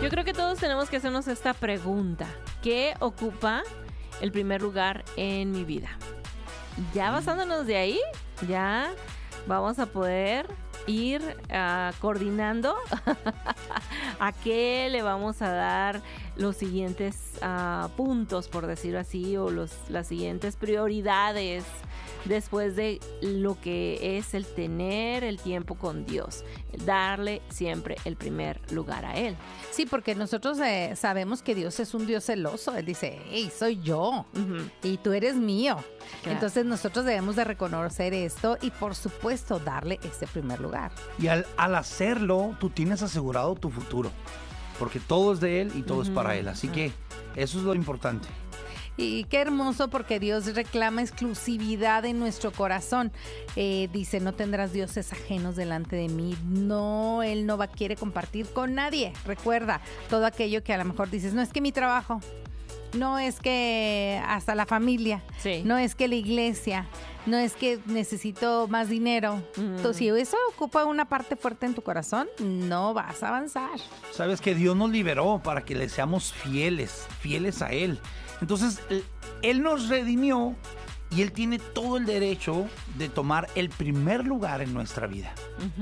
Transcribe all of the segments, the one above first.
Yo creo que todos tenemos que hacernos esta pregunta. ¿Qué ocupa el primer lugar en mi vida? Ya basándonos de ahí, ya vamos a poder ir coordinando a qué le vamos a dar los siguientes puntos, por decirlo así, o las siguientes prioridades después de lo que es el tener el tiempo con Dios, darle siempre el primer lugar a Él. Sí, porque nosotros sabemos que Dios es un Dios celoso. Él dice, hey, soy yo y tú eres mío. Claro. Entonces nosotros debemos de reconocer esto y por supuesto darle ese primer lugar. Y al hacerlo, tú tienes asegurado tu futuro, porque todo es de Él y todo es para Él. Así que eso es lo importante. Y qué hermoso, porque Dios reclama exclusividad en nuestro corazón. Dice, no tendrás dioses ajenos delante de mí. No, Él no quiere compartir con nadie. Recuerda, todo aquello que a lo mejor dices, no es que mi trabajo, no es que hasta la familia, Sí. no es que la iglesia, no es que necesito más dinero. Entonces, si eso ocupa una parte fuerte en tu corazón, no vas a avanzar. Sabes que Dios nos liberó para que le seamos fieles a Él. Entonces, Él nos redimió y Él tiene todo el derecho de tomar el primer lugar en nuestra vida.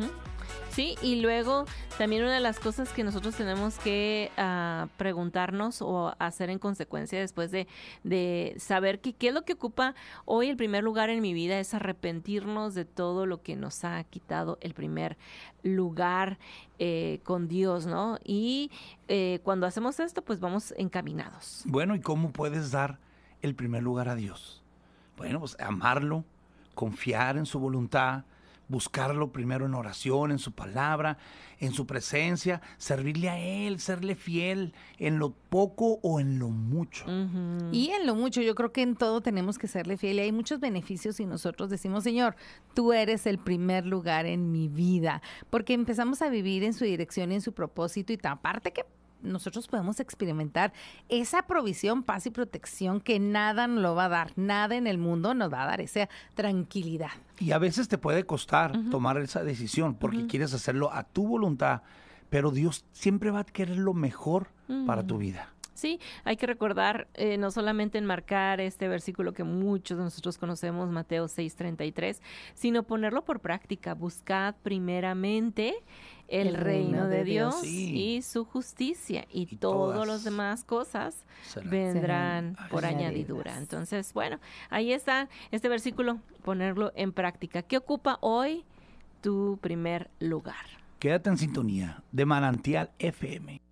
Sí, y luego también una de las cosas que nosotros tenemos que preguntarnos o hacer en consecuencia después de saber qué es lo que ocupa hoy el primer lugar en mi vida es arrepentirnos de todo lo que nos ha quitado el primer lugar con Dios, ¿no? Y cuando hacemos esto, pues vamos encaminados. Bueno, ¿y cómo puedes dar el primer lugar a Dios? Bueno, pues amarlo, confiar en su voluntad, buscarlo primero en oración, en su palabra, en su presencia, servirle a Él, serle fiel en lo poco o en lo mucho. Y en lo mucho, yo creo que en todo tenemos que serle fiel. Y hay muchos beneficios si nosotros decimos, Señor, tú eres el primer lugar en mi vida. Porque empezamos a vivir en su dirección y en su propósito. Y aparte que nosotros podemos experimentar esa provisión, paz y protección que nada nos lo va a dar. Nada en el mundo nos va a dar esa tranquilidad. Y a veces te puede costar tomar esa decisión porque quieres hacerlo a tu voluntad, pero Dios siempre va a querer lo mejor para tu vida. Sí, hay que recordar no solamente enmarcar este versículo que muchos de nosotros conocemos, Mateo 6:33, sino ponerlo por práctica. Buscad primeramente el reino de Dios Sí. y su justicia, y todas todas las demás cosas serán vendrán por añadidas. añadidura. Entonces, bueno, ahí está este versículo, ponerlo en práctica. ¿Qué ocupa hoy tu primer lugar? Quédate en sintonía de Manantial FM.